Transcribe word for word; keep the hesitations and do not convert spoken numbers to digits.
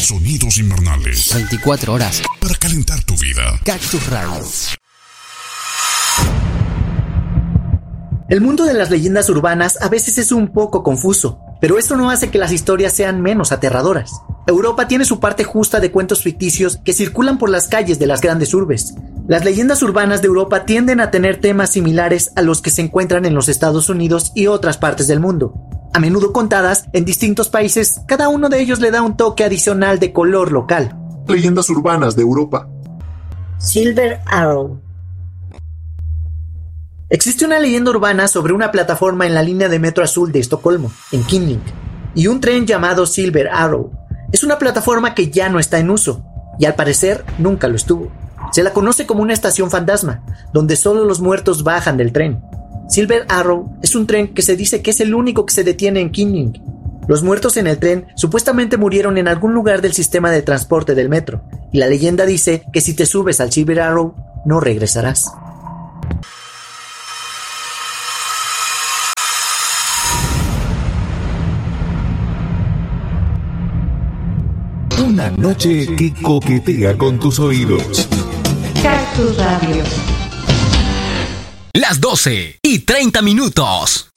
sonidos invernales. veinticuatro horas. Para calentar tu vida. Cactus Radio. El mundo de las leyendas urbanas a veces es un poco confuso, pero esto no hace que las historias sean menos aterradoras. Europa tiene su parte justa de cuentos ficticios que circulan por las calles de las grandes urbes. Las leyendas urbanas de Europa tienden a tener temas similares a los que se encuentran en los Estados Unidos y otras partes del mundo. A menudo contadas en distintos países, cada uno de ellos le da un toque adicional de color local. Leyendas urbanas de Europa. Silver Arrow. Existe una leyenda urbana sobre una plataforma en la línea de metro azul de Estocolmo, en Kinlink, y un tren llamado Silver Arrow. Es una plataforma que ya no está en uso, y al parecer nunca lo estuvo. Se la conoce como una estación fantasma, donde solo los muertos bajan del tren. Silver Arrow es un tren que se dice que es el único que se detiene en Kinlink. Los muertos en el tren supuestamente murieron en algún lugar del sistema de transporte del metro, y la leyenda dice que si te subes al Silver Arrow, no regresarás. Una noche que coquetea con tus oídos. Cactus Radio. Las doce y treinta minutos.